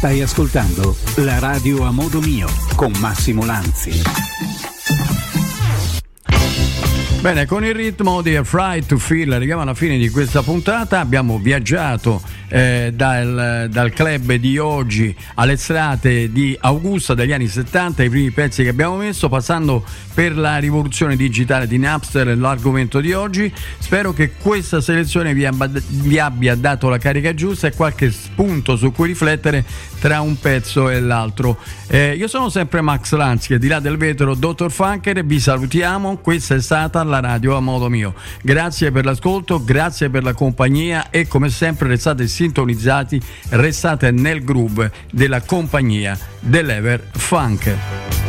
Stai ascoltando la radio a modo mio con Massimo Lanzi. Bene, con il ritmo di Afraid to Feel arriviamo alla fine di questa puntata. Abbiamo viaggiato dal club di oggi alle serate di Augusta degli anni 70, i primi pezzi che abbiamo messo, passando per la rivoluzione digitale di Napster, l'argomento di oggi. Spero che questa selezione vi abbia dato la carica giusta e qualche spunto su cui riflettere tra un pezzo e l'altro. Io sono sempre Max Lanzi, di là del vetro Dr. Funker, vi salutiamo. Questa è stata la radio a modo mio. Grazie per l'ascolto, grazie per la compagnia e come sempre restate sintonizzati, restate nel groove della compagnia dell'Ever Funk.